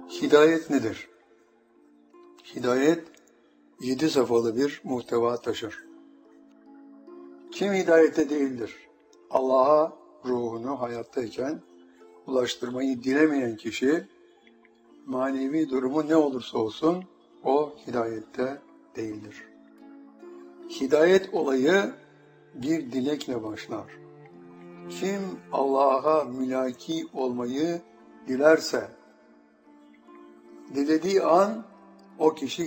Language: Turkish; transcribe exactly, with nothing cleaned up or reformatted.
Hidayet nedir? Hidayet, yedi safhalı bir muhteva taşır. Kim hidayette değildir? Allah'a ruhunu hayattayken ulaştırmayı dilemeyen kişi, manevi durumu ne olursa olsun, o hidayette değildir. Hidayet olayı bir dilekle başlar. Kim Allah'a mülaki olmayı dilerse, dilediği an o kişi